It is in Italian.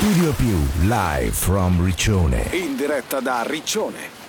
Studio Più, live from Riccione. In diretta da Riccione.